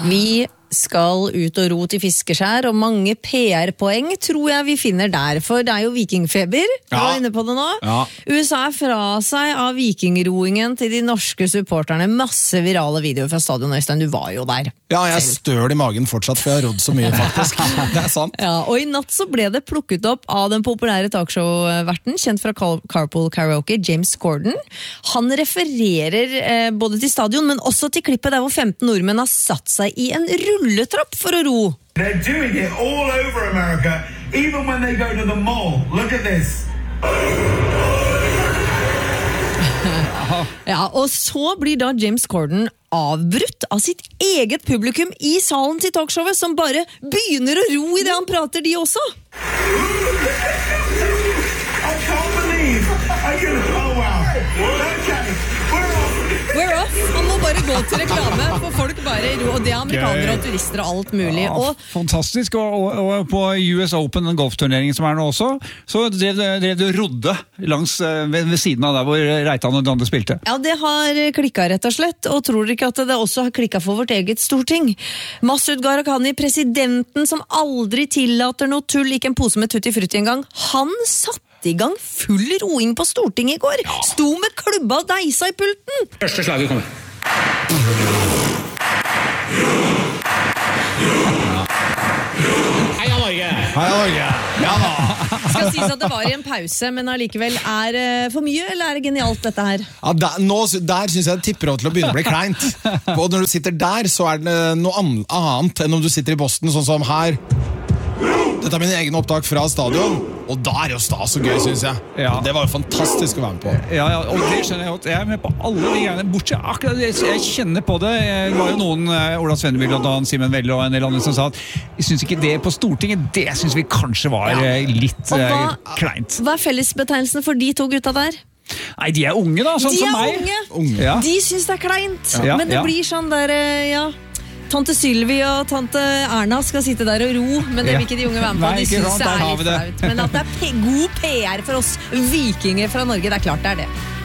Vi skal ut og ro til fiskeskjær, og mange PR-poeng tror jeg vi finner der, for det jo vikingfeber, du var inne på det nå. USA fra seg av vikingroingen til de norske supporterne, masse virale videoer fra stadion, Øystein, du var jo der. Ja, jeg støl i magen fortsatt, for jeg har rodd så mye faktisk. Det sant. Ja, og i natt så ble det plukket opp av den populære talkshow-verten, kjent fra Carpool Karaoke, James Corden. Han refererer både til stadion, men også til klippet der hvor 15 nordmenn har satt seg i en rulletrapp for å ro. They're doing it all over America, even when they go to the mall. Look at this. Ja, og så blir da James Corden avbrutt av sitt eget publikum i salen til talkshowet, som bare begynner å ro i det han prater, de også. I can't believe I can... Oh, wow. Okay. We're off. Han må bare gå til reklame, for folk bare ro, og det amerikanere og turister og alt mulig. Ja, fantastisk, og på US Open, den golfturneringen som nå også, så drev du rodde langs ved siden av der hvor Reitan og Dande spilte. Ja, det har klikket rett og slett, og tror ikke at det også har klikket for vårt eget storting. Masud Gharahkhani, presidenten som aldri tillater noe tull, ikke en pose med tutti frutti en gang, han satt i gang full roing på Stortinget i går. Sto med klubba og deisa i pulten. Første slaget kommer. Heia Norge! Heia Norge! Ja da! Skal sies at det var i en pause, men allikevel det for mye, eller det genialt dette her? Ja, der synes jeg det tipper over til å begynne å bli kleint. Og når du sitter der, så det noe annet enn om du sitter i Boston, sånn som her. Dette min egen opptak fra stadion, og da jo stas og gøy, synes jeg. Ja. Det var jo fantastisk å være med på. Ja, og det skjønner jeg godt. Jeg med på alle de greiene, bortsett akkurat det. Jeg kjenner på det. Det var jo noen, Ola Svennebyl og Dan Simen Velle og en del andre som sa at jeg synes ikke det på Stortinget, det synes vi kanskje var litt kleint. Hva fellesbetegnelsen for de to gutta der? Nei, de unge da, sånn som meg. De unge. Ja. De synes det kleint, ja. men det blir sånn der, Tante Sylvi og tante Erna skal sitte der og ro, men det vil ikke de unge være med på. De synes det litt flaut. Men at det god PR for oss vikinger fra Norge, det klart det det.